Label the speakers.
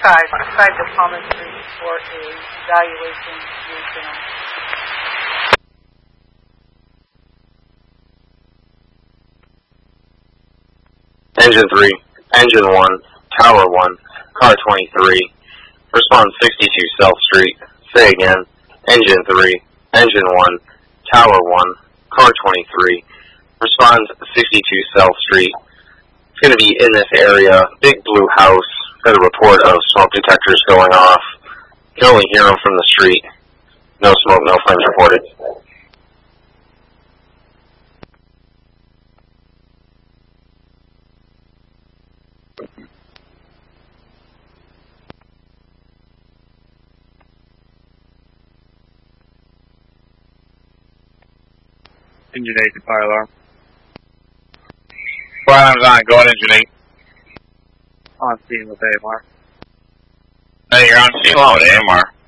Speaker 1: outside the Palmer Street for a evaluation regional.
Speaker 2: Engine 3, Engine 1, Tower 1, Car 23. Respond 62 South Street. Say again. Engine 3, Engine 1, Tower 1, Car 23. Respond 62 South Street. It's going to be in this area. Big blue house. Got a report of smoke detectors going off. You can only hear them from the street. No smoke, no flames reported.
Speaker 3: Engine 8 to fire alarm.
Speaker 4: Fire alarm's on, go on Engine 8.
Speaker 3: On scene with AMR.
Speaker 4: Hey, you're on scene along with AMR.